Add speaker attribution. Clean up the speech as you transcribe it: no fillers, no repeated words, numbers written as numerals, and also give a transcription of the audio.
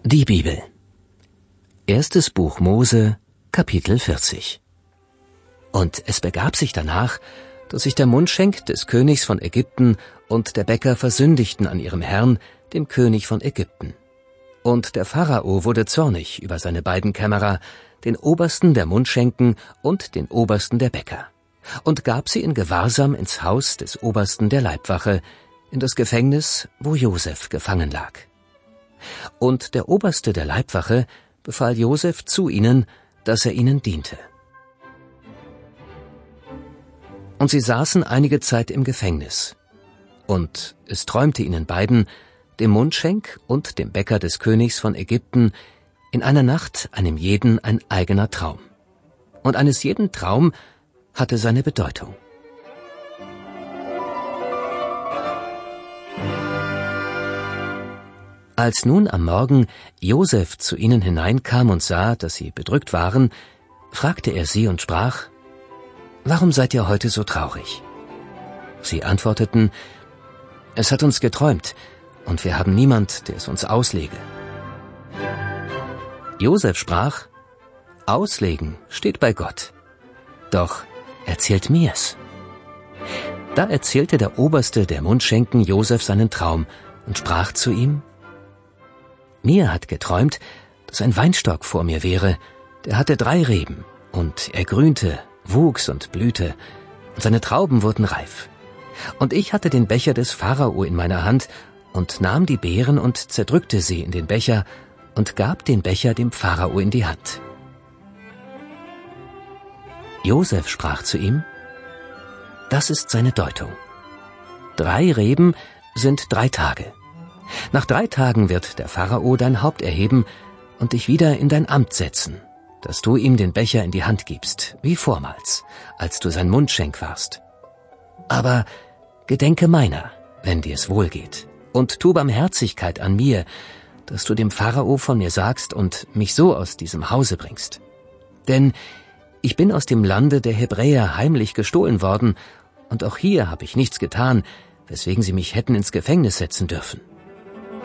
Speaker 1: Die Bibel. Erstes Buch Mose, Kapitel 40. Und es begab sich danach, dass sich der Mundschenk des Königs von Ägypten und der Bäcker versündigten an ihrem Herrn, dem König von Ägypten. Und der Pharao wurde zornig über seine beiden Kämmerer, den Obersten der Mundschenken und den Obersten der Bäcker, und gab sie in Gewahrsam ins Haus des Obersten der Leibwache, in das Gefängnis, wo Josef gefangen lag. Und der Oberste der Leibwache befahl Josef zu ihnen, dass er ihnen diente. Und sie saßen einige Zeit im Gefängnis. Und es träumte ihnen beiden, dem Mundschenk und dem Bäcker des Königs von Ägypten, in einer Nacht einem jeden ein eigener Traum. Und eines jeden Traum hatte seine Bedeutung. Als nun am Morgen Josef zu ihnen hineinkam und sah, dass sie bedrückt waren, fragte er sie und sprach: »Warum seid ihr heute so traurig?« Sie antworteten: »Es hat uns geträumt, und wir haben niemand, der es uns auslege.« Josef sprach: »Auslegen steht bei Gott. Doch erzählt mir's.« Da erzählte der Oberste der Mundschenken Josef seinen Traum und sprach zu ihm: »Mir hat geträumt, dass ein Weinstock vor mir wäre, der hatte 3 Reben, und er grünte, wuchs und blühte, und seine Trauben wurden reif. Und ich hatte den Becher des Pharao in meiner Hand und nahm die Beeren und zerdrückte sie in den Becher und gab den Becher dem Pharao in die Hand.« Josef sprach zu ihm: »Das ist seine Deutung. 3 Reben sind 3 Tage. Nach 3 Tagen wird der Pharao dein Haupt erheben und dich wieder in dein Amt setzen, dass du ihm den Becher in die Hand gibst, wie vormals, als du sein Mundschenk warst. Aber gedenke meiner, wenn dir es wohlgeht, und tu Barmherzigkeit an mir, dass du dem Pharao von mir sagst und mich so aus diesem Hause bringst. Denn ich bin aus dem Lande der Hebräer heimlich gestohlen worden, und auch hier habe ich nichts getan, weswegen sie mich hätten ins Gefängnis setzen dürfen.